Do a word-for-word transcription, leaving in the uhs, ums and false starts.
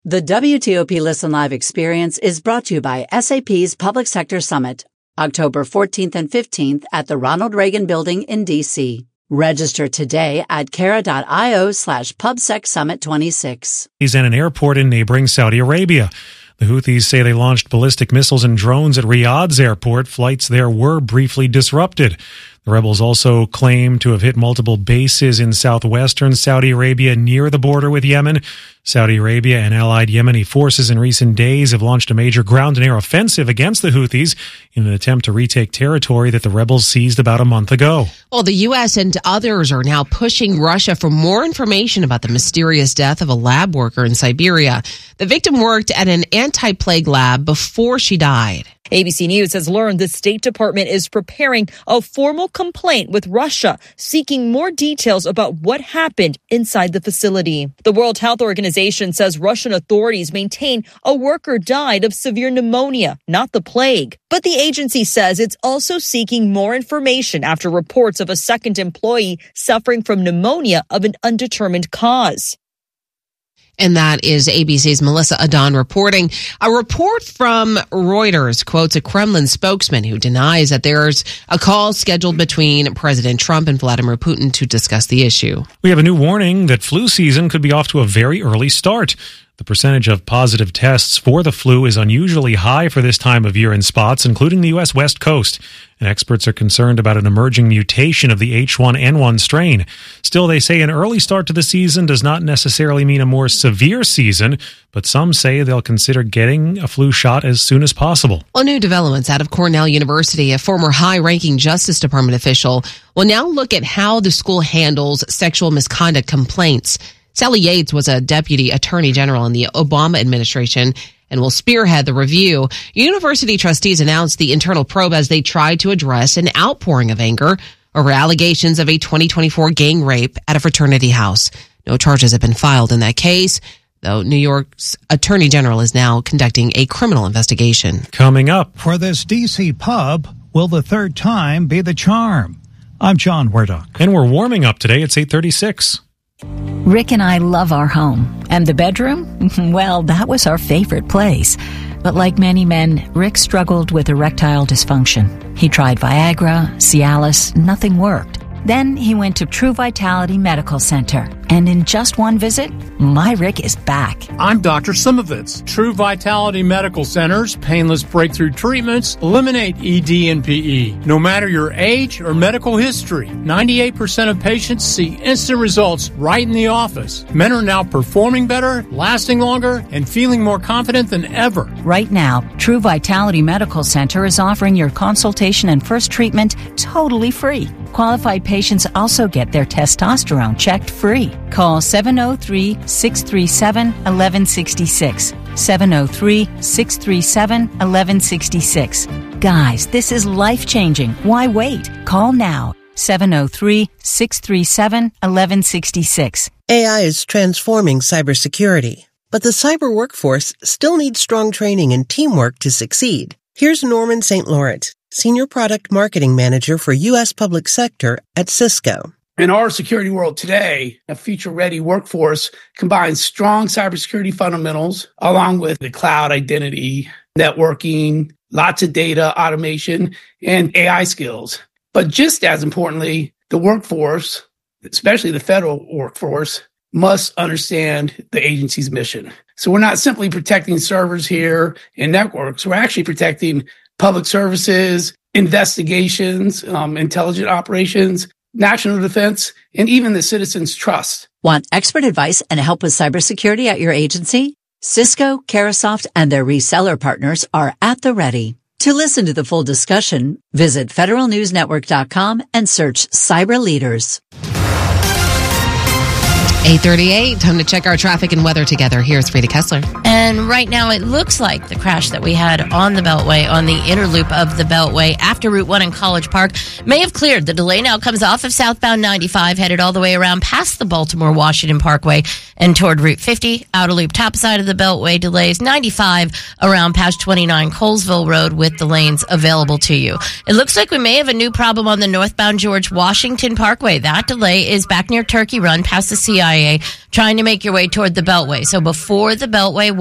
The W T O P Listen Live experience is brought to you by S A P's Public Sector Summit, October fourteenth and fifteenth at the Ronald Reagan Building in D C. Register today at cara.io slash PubSec Summit twenty-six. He's in an airport in neighboring Saudi Arabia. The Houthis say they launched ballistic missiles and drones at Riyadh's airport. Flights there were briefly disrupted. The rebels also claim to have hit multiple bases in southwestern Saudi Arabia near the border with Yemen. Saudi Arabia and allied Yemeni forces in recent days have launched a major ground and air offensive against the Houthis in an attempt to retake territory that the rebels seized about a month ago. Well, the U S and others are now pushing Russia for more information about the mysterious death of a lab worker in Siberia. The victim worked at an anti-plague lab before she died. A B C News has learned the State Department is preparing a formal complaint with Russia, seeking more details about what happened inside the facility. The World Health Organization says Russian authorities maintain a worker died of severe pneumonia, not the plague. But the agency says it's also seeking more information after reports of a second employee suffering from pneumonia of an undetermined cause. And that is A B C's Melissa Adon reporting. A report from Reuters quotes a Kremlin spokesman who denies that there's a call scheduled between President Trump and Vladimir Putin to discuss the issue. We have a new warning that flu season could be off to a very early start. The percentage of positive tests for the flu is unusually high for this time of year in spots, including the U S West Coast. And experts are concerned about an emerging mutation of the H one N one strain. Still, they say an early start to the season does not necessarily mean a more severe season, but some say they'll consider getting a flu shot as soon as possible. Well, new developments out of Cornell University. A former high-ranking Justice Department official will now look at how the school handles sexual misconduct complaints. Sally Yates was a deputy attorney general in the Obama administration and will spearhead the review. University trustees announced the internal probe as they tried to address an outpouring of anger over allegations of a twenty twenty-four gang rape at a fraternity house. No charges have been filed in that case, though New York's attorney general is now conducting a criminal investigation. Coming up. For this D C pub, will the third time be the charm? I'm John Werdock. And we're warming up today. It's eight thirty-six. Rick and I love our home. And the bedroom? Well, that was our favorite place. But like many men, Rick struggled with erectile dysfunction. He tried Viagra, Cialis, nothing worked. Then he went to True Vitality Medical Center. And in just one visit, my Rick is back. I'm Doctor Simovitz. True Vitality Medical Center's painless breakthrough treatments eliminate E D and P E. No matter your age or medical history, ninety-eight percent of patients see instant results right in the office. Men are now performing better, lasting longer, and feeling more confident than ever. Right now, True Vitality Medical Center is offering your consultation and first treatment totally free. Qualified patients also get their testosterone checked free. Call seven oh three, six three seven, one one six six. seven oh three, six three seven, one one six six. Guys, this is life-changing. Why wait? Call now. seven oh three, six three seven, one one six six. A I is transforming cybersecurity, but the cyber workforce still needs strong training and teamwork to succeed. Here's Norman Saint Laurent, Senior Product Marketing Manager for U S Public Sector at Cisco. In our security world today, a future-ready workforce combines strong cybersecurity fundamentals along with the cloud identity, networking, lots of data, automation, and A I skills. But just as importantly, the workforce, especially the federal workforce, must understand the agency's mission. So we're not simply protecting servers here and networks. We're actually protecting public services, investigations, um, intelligent operations, national defense, and even the citizens' trust. Want expert advice and help with cybersecurity at your agency? Cisco, Carahsoft, and their reseller partners are at the ready. To listen to the full discussion, visit federal news network dot com and search Cyber Leaders. eight thirty-eight, time to check our traffic and weather together. Here's Rita Kessler. And right now it looks like the crash that we had on the Beltway, on the inner loop of the Beltway after Route one in College Park, may have cleared. The delay now comes off of southbound ninety-five, headed all the way around past the Baltimore-Washington Parkway and toward Route fifty. Outer loop top side of the Beltway delays ninety-five around past twenty-nine Colesville Road with the lanes available to you. It looks like we may have a new problem on the northbound George Washington Parkway. That delay is back near Turkey Run past the C I A A, trying to make your way toward the Beltway. So before the Beltway